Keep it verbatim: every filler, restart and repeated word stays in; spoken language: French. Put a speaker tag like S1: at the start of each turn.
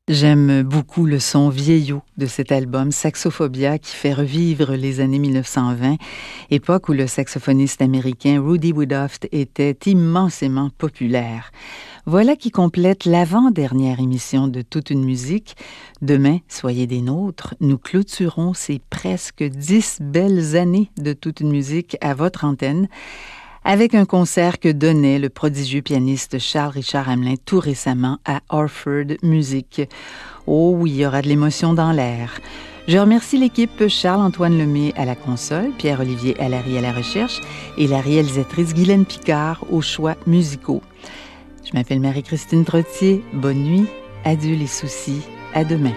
S1: J'aime beaucoup le son vieillot de cet album Saxophobia qui fait revivre les années mille neuf cent vingt, époque où le saxophoniste américain Rudy Woodhoft était immensément populaire. Voilà qui complète l'avant-dernière émission de Toute une musique. Demain, soyez des nôtres, nous clôturons ces presque dix belles années de Toute une musique à votre antenne avec un concert que donnait le prodigieux pianiste Charles-Richard Hamelin tout récemment à Orford Music. Oh oui, il y aura de l'émotion dans l'air. Je remercie l'équipe Charles-Antoine Lemay à la console, Pierre-Olivier Allary à la recherche et la réalisatrice Guylaine Picard aux choix musicaux. Je m'appelle Marie-Christine Trottier. Bonne nuit, adieu les soucis, à demain.